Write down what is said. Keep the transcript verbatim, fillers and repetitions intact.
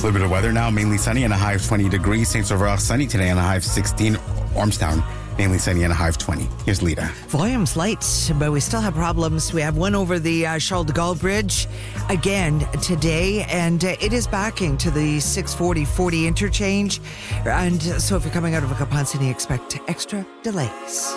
little bit of weather now, mainly sunny and a high of twenty degrees. Saint Sauveur sunny today and a high of sixteen. Ormstown, mainly sunny and a high of twenty. Here's Lita. Volume's light, but we still have problems. We have one over the uh, Charles de Gaulle Bridge again today, and uh, it is backing to the six forty forty interchange. And so if you're coming out of a Kapansini, expect extra delays.